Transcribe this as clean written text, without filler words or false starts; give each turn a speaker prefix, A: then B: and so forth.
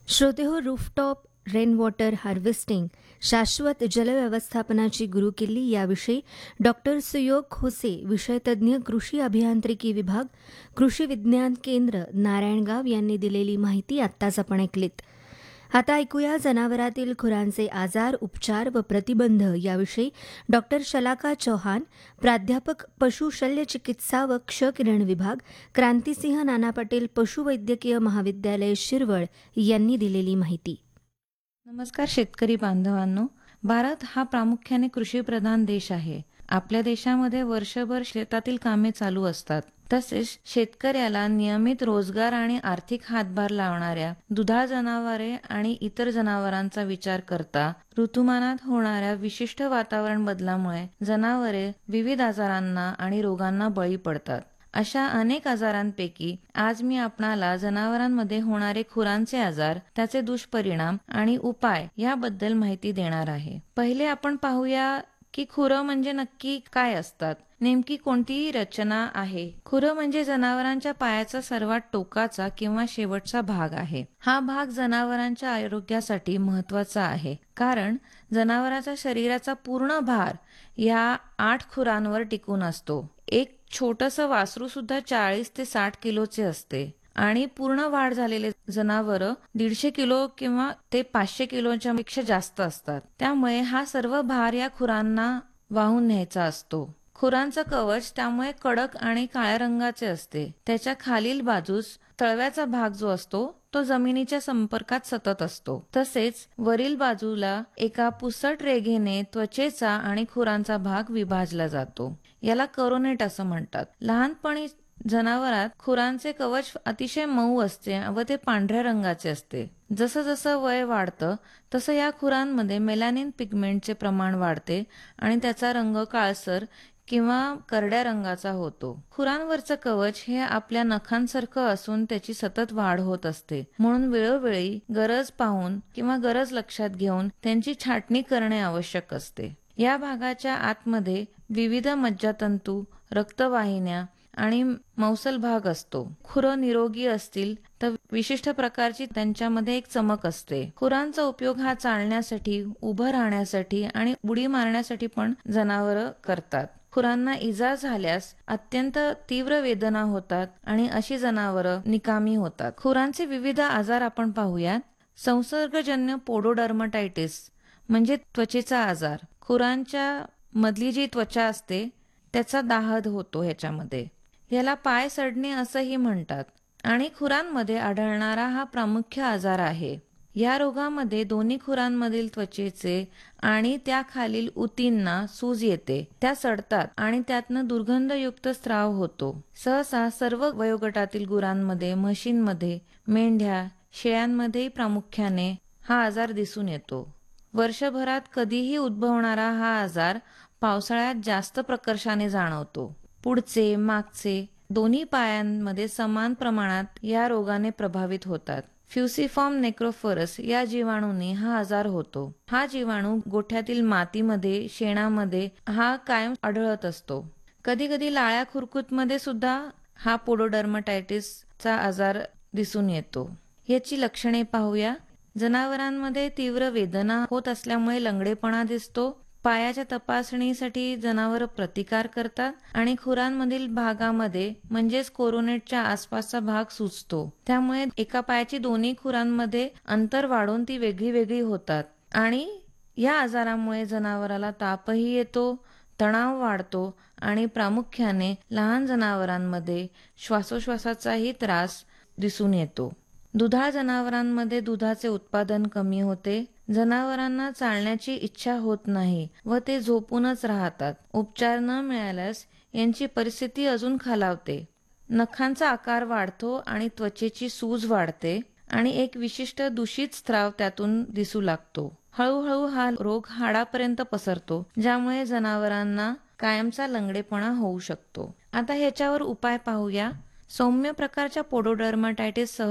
A: श्रोतेहो, rooftop rain water harvesting शाश्वत जलव्यवस्थापनाची गुरुकिल्ली याविषयी डॉक्टर सुयोग खोसे, विषयतज्ञ, कृषी अभियांत्रिकी विभाग, कृषी विज्ञान केंद्र, नारायणगाव यांनी दिलेली माहिती आत्ताच आपण ऐकलीत. आता ऐकूया जनावरातील खुरांचे आजार, उपचार व प्रतिबंध याविषयी डॉक्टर शलाका चौहान, प्राध्यापक पशुशल्यचिकित्सा व क्ष किरण विभाग, क्रांतिसिंह नाना पटेल पशुवैद्यकीय महाविद्यालय शिरवळ यांनी दिलेली माहिती.
B: नमस्कार शेतकरी बांधवांनो. भारत हा प्रामुख्याने कृषीप्रधान देश आहे. आपल्या देशामध्ये वर्षभर शेतातील कामे चालू असतात. तसेच शेतकऱ्याला नियमित रोजगार आणि आर्थिक हातभार लावणाऱ्या दुधाळ जनावरे आणि इतर जनावरांचा विचार करता ऋतुमानात होणाऱ्या विशिष्ट वातावरण बदलामुळे जनावरे विविध आजारांना आणि रोगांना बळी पडतात. अशा अनेक आजारांपैकी आज मी आपणाला जनावरांमध्ये होणारे खुरांचे आजार, त्याचे दुष्परिणाम आणि उपाय याबद्दल माहिती देणार आहे. पहिले आपण पाहूया की खुरं म्हणजे नक्की काय असतात. नेमकी कोणती रचना आहे. खुरं म्हणजे जनावरांच्या पायाचा सर्वात टोकाचा किंवा शेवटचा भाग आहे. हा भाग जनावरांच्या आरोग्यासाठी महत्वाचा आहे, कारण जनावरांच्या शरीराचा पूर्ण भार या 8 खुरांवर टिकून असतो. एक छोटंसं वासरू सुद्धा 40 ते 60 किलोचे असते आणि पूर्ण वाढ झालेले जनावर 150 किलो किंवा ते 500 किलोच्या पेक्षा जास्त असतात. त्यामुळे हा सर्व भार या खुरांना वाहून न्यायचा असतो. खुरांचं कवच त्यामुळे कडक आणि काळ्या रंगाचे असते. त्याच्या खालील बाजूस तळव्याचा भाग जो असतो तो जमिनीच्या संपर्कात सतत असतो. तसेच वरील बाजूला एका पुसट रेघेने त्वचेचा आणि खुरांचा भाग विभाजला जातो. याला करोनेट असं म्हणतात. लहानपणी जनावरात खुरांचे कवच अतिशय मऊ असते व ते पांढऱ्या रंगाचे असते. जसं जसं वय वाढतं तसं या खुरांमध्ये मेलॅनिन पिगमेंटचे प्रमाण वाढते आणि त्याचा रंग काळसर किंवा करड्या रंगाचा होतो. खुरांवरचं कवच हे आपल्या नखांसारखं असून त्याची सतत वाढ होत असते. म्हणून वेळोवेळी गरज पाहून किंवा गरज लक्षात घेऊन त्यांची छाटणी करणे आवश्यक असते. या भागाच्या आतमध्ये विविध मज्जातंतू, रक्तवाहिन्या आणि मौसल भाग असतो. खुरं निरोगी असतील तर विशिष्ट प्रकारची त्यांच्यामध्ये एक चमक असते. खुरांचा उपयोग हा चालण्यासाठी, उभं राहण्यासाठी आणि उडी मारण्यासाठी पण जनावरं करतात. खुरांना इजा झाल्यास अत्यंत तीव्र वेदना होतात आणि अशी जनावरं निकामी होतात. खुरांचे विविध आजार आपण पाहूयात. संसर्गजन्य पोडोडर्माटायटिस म्हणजे त्वचेचा आजार. खुरांच्या मधली जी त्वचा असते त्याचा दाह होतो ह्याच्यामध्ये. याला पाय सडणे असंही म्हणतात आणि खुरांमध्ये आढळणारा हा प्रामुख्य आजार आहे. या रोगामध्ये दोन्ही खुरांमधील त्वचेचे आणि त्याखालील उतींना सूज येते. त्या सडतात आणि त्यातनं दुर्गंधयुक्त स्राव होतो. सहसा सर्व वयोगटातील गुरांमध्ये, म्हशींमध्ये, मेंढ्या, शेळ्यांमध्ये प्रामुख्याने हा आजार दिसून येतो. वर्षभरात कधीही उद्भवणारा हा आजार पावसाळ्यात जास्त प्रकर्षाने जाणवतो. पुढचे, मागचे दोन्ही पायांमध्ये समान प्रमाणात या रोगाने प्रभावित होतात. फ्युसिफॉर्म नेक्रोफोरस या जीवाणूने हा आजार होतो. हा जीवाणू गोठ्यातील मातीमध्ये, शेणामध्ये हा कायम आढळत असतो. कधी कधी लाळ्या खुरकूतमध्ये सुद्धा हा पोडोडर्माटायटिसचा आजार दिसून येतो. याची लक्षणे पाहूया. जनावरांमध्ये तीव्र वेदना होत असल्यामुळे लंगडेपणा दिसतो. पायाच्या तपासणीसाठी जनावर प्रतिकार करतात आणि खुरांमधील भागामध्ये म्हणजेच कोरोनेटच्या आसपासचा भाग सुजतो. त्यामुळे एका पायाची दोन्ही खुरांमध्ये अंतर वाढून ती वेगळी वेगळी होतात आणि या आजारामुळे जनावराला तापही येतो, तणाव वाढतो आणि प्रामुख्याने लहान जनावरांमध्ये श्वासोश्वासाचाही त्रास दिसून येतो. दुधाळ जनावरांमध्ये दुधाचे उत्पादन कमी होते. जनावरांना चालण्याची इच्छा होत नाही व ते झोपूनच राहतात. उपचार न मिळाल्यास यांची परिस्थिती अजून खालावते. नखांचा आकार वाढतो आणि त्वचेची सूज वाढते आणि एक विशिष्ट दूषित स्राव त्यातून दिसू लागतो. हळूहळू हा रोग हाडापर्यंत पसरतो, ज्यामुळे जनावरांना कायमचा लंगडेपणा होऊ शकतो. आता ह्याच्यावर उपाय पाहूया. सौम्य प्रकारच्या पोडोडर्माटायटिस